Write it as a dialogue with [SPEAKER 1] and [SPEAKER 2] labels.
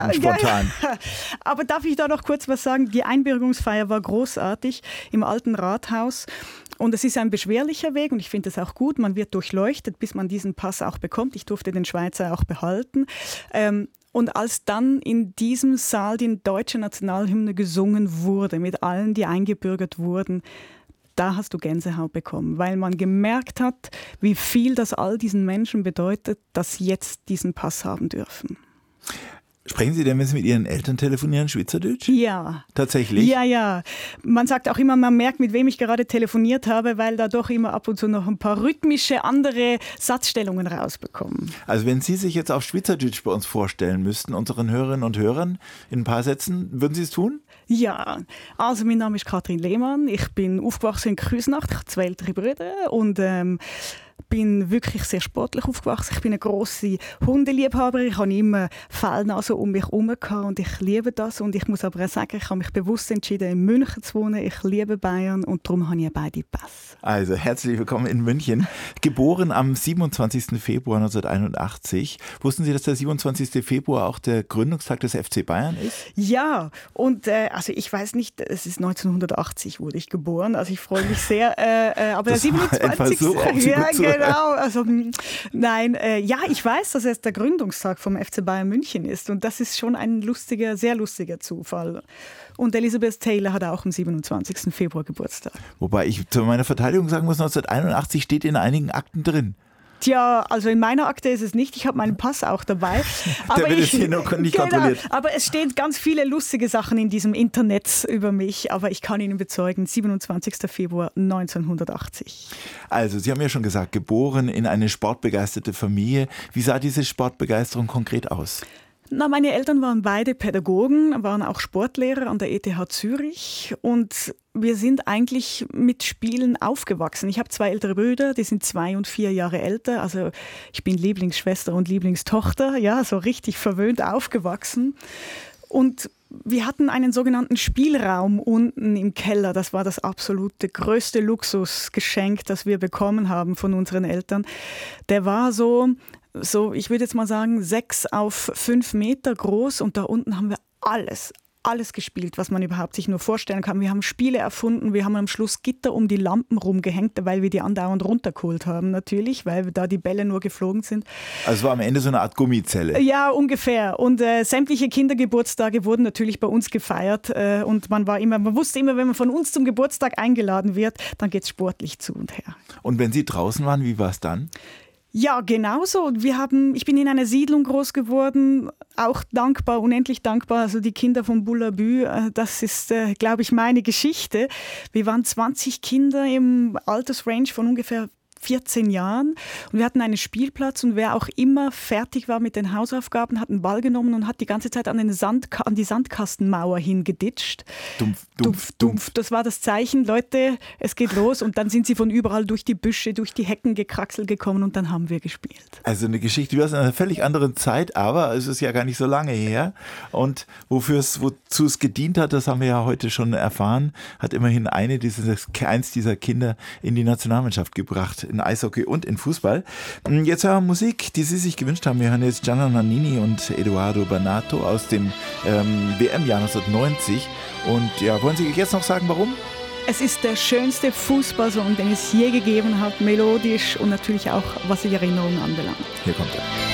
[SPEAKER 1] und spontan.
[SPEAKER 2] Aber darf ich da noch kurz was sagen? Die Einbürgerungsfeier war großartig im alten Rathaus. Und es ist ein beschwerlicher Weg und ich finde es auch gut. Man wird durchleuchtet, bis man diesen Pass auch bekommt. Ich durfte den Schweizer auch behalten. Und als dann in diesem Saal die deutsche Nationalhymne gesungen wurde, mit allen, die eingebürgert wurden, da hast du Gänsehaut bekommen, weil man gemerkt hat, wie viel das all diesen Menschen bedeutet, dass sie jetzt diesen Pass haben dürfen.
[SPEAKER 1] Sprechen Sie denn, wenn Sie mit Ihren Eltern telefonieren, Schweizerdeutsch?
[SPEAKER 2] Ja.
[SPEAKER 1] Tatsächlich?
[SPEAKER 2] Ja. Man sagt auch immer, man merkt, mit wem ich gerade telefoniert habe, weil da doch immer ab und zu noch ein paar rhythmische, andere Satzstellungen rausbekommen.
[SPEAKER 1] Also wenn Sie sich jetzt auf Schweizerdeutsch bei uns vorstellen müssten, unseren Hörerinnen und Hörern, in ein paar Sätzen, würden Sie es tun?
[SPEAKER 2] Ja, also mein Name ist Kathrin Lehmann, ich bin aufgewachsen in Küsnacht, ich habe 2 ältere Brüder und bin wirklich sehr sportlich aufgewachsen. Ich bin eine grosse Hundeliebhaberin. Ich habe immer Fellnasen um mich herum und ich liebe das. Und ich muss aber auch sagen, ich habe mich bewusst entschieden, in München zu wohnen. Ich liebe Bayern und darum habe ich beide Pässe.
[SPEAKER 1] Also herzlich willkommen in München. Geboren am 27. Februar 1981. Wussten Sie, dass der 27. Februar auch der Gründungstag des FC Bayern ist?
[SPEAKER 2] Ja, und also ich weiß nicht, es ist 1980 wurde ich geboren. Also ich freue mich sehr. Aber
[SPEAKER 1] das
[SPEAKER 2] der 27. Genau, also nein, ja, ich weiß, dass es der Gründungstag vom FC Bayern München ist und das ist schon ein lustiger, sehr lustiger Zufall. Und Elizabeth Taylor hat auch am 27. Februar Geburtstag.
[SPEAKER 1] Wobei ich zu meiner Verteidigung sagen muss, 1981 steht in einigen Akten drin.
[SPEAKER 2] Tja, also in meiner Akte ist es nicht. Ich habe meinen Pass auch dabei.
[SPEAKER 1] Aber wird es hier noch nicht kontrolliert.
[SPEAKER 2] Aber es stehen ganz viele lustige Sachen in diesem Internet über mich. Aber ich kann Ihnen bezeugen, 27. Februar 1980.
[SPEAKER 1] Also, Sie haben ja schon gesagt, geboren in eine sportbegeisterte Familie. Wie sah diese Sportbegeisterung konkret aus?
[SPEAKER 2] Na, meine Eltern waren beide Pädagogen, waren auch Sportlehrer an der ETH Zürich und wir sind eigentlich mit Spielen aufgewachsen. Ich habe 2 ältere Brüder, die sind 2 und 4 Jahre älter. Also ich bin Lieblingsschwester und Lieblingstochter, ja, so richtig verwöhnt aufgewachsen. Und wir hatten einen sogenannten Spielraum unten im Keller. Das war das absolute größte Luxusgeschenk, das wir bekommen haben von unseren Eltern. Der war so, ich würde jetzt mal sagen, 6 auf 5 Meter groß und da unten haben wir alles gespielt, was man überhaupt sich nur vorstellen kann. Wir haben Spiele erfunden, wir haben am Schluss Gitter um die Lampen rumgehängt, weil wir die andauernd runtergeholt haben natürlich, weil da die Bälle nur geflogen sind.
[SPEAKER 1] Also es war am Ende so eine Art Gummizelle.
[SPEAKER 2] Ja, ungefähr. Und sämtliche Kindergeburtstage wurden natürlich bei uns gefeiert und man wusste immer, wenn man von uns zum Geburtstag eingeladen wird, dann geht es sportlich zu und her.
[SPEAKER 1] Und wenn Sie draußen waren, wie war es dann?
[SPEAKER 2] Ja, genauso. Ich bin in einer Siedlung groß geworden, auch dankbar, unendlich dankbar. Also die Kinder von Bullabü, das ist, glaube ich, meine Geschichte. Wir waren 20 Kinder im Altersrange von ungefähr 14 Jahren und wir hatten einen Spielplatz und wer auch immer fertig war mit den Hausaufgaben, hat einen Ball genommen und hat die ganze Zeit an die Sandkastenmauer hingeditscht.
[SPEAKER 1] Dumpf, dumpf, dumpf.
[SPEAKER 2] Das war das Zeichen, Leute, es geht los und dann sind sie von überall durch die Büsche, durch die Hecken gekraxelt gekommen und dann haben wir gespielt.
[SPEAKER 1] Also eine Geschichte aus einer völlig anderen Zeit, aber es ist ja gar nicht so lange her und wozu es gedient hat, das haben wir ja heute schon erfahren, hat immerhin eins dieser Kinder in die Nationalmannschaft gebracht. In Eishockey und in Fußball. Jetzt hören wir Musik, die Sie sich gewünscht haben. Wir hören jetzt Gianna Nannini und Edoardo Banato aus dem WM-Jahr 1990. Und ja, wollen Sie jetzt noch sagen, warum?
[SPEAKER 2] Es ist der schönste Fußballsong, den es je gegeben hat, melodisch und natürlich auch, was die Erinnerung anbelangt.
[SPEAKER 1] Hier kommt er.